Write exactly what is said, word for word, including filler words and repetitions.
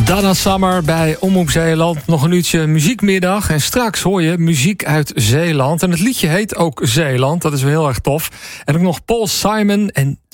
Donna Summer bij Omroep Zeeland. Nog een uurtje muziekmiddag. En straks hoor je muziek uit Zeeland. En het liedje heet ook Zeeland. Dat is wel heel erg tof. En ook nog Paul Simon en